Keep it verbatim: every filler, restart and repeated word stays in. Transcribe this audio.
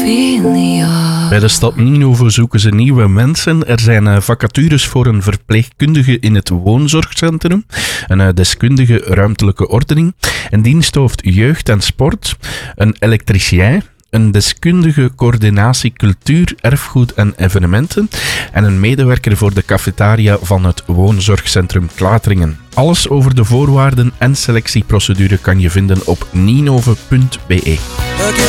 Bij de stad Ninove zoeken ze nieuwe mensen. Er zijn uh, vacatures voor een verpleegkundige in het woonzorgcentrum, een uh, deskundige ruimtelijke ordening, een diensthoofd jeugd en sport, een elektricien, een deskundige coördinatie cultuur, erfgoed en evenementen en een medewerker voor de cafetaria van het woonzorgcentrum Klateringen. Alles over de voorwaarden en selectieprocedure kan je vinden op ninove punt be.